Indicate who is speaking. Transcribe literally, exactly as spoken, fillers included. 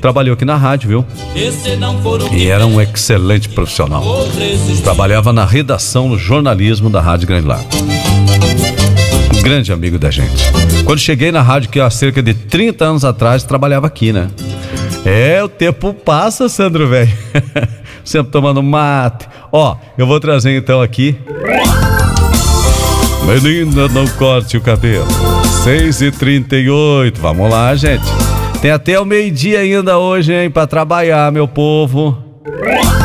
Speaker 1: trabalhou aqui na rádio, viu? E era um excelente profissional. Trabalhava na redação, no jornalismo da Rádio Grande Lago. Um grande amigo da gente. Quando cheguei na rádio, que há cerca de trinta anos atrás, trabalhava aqui, né? É, o tempo passa, Sandro, velho. Sempre tomando mate. Ó, eu vou trazer então aqui. Menina, não corte o cabelo. seis e trinta e oito. Vamos lá, gente. Tem até o meio-dia ainda hoje, hein? Pra trabalhar, meu povo.